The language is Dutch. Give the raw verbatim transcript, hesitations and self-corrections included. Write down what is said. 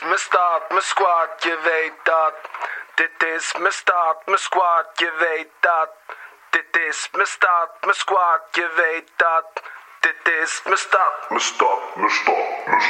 mijn stad, mijn squad, je weet dat. Dit is mijn stad, mijn squad, je weet dat. Dit is mijn stad, mijn squad, je weet dat. Dit is mijn stad. Mijn stad, mijn stad, mijn stad.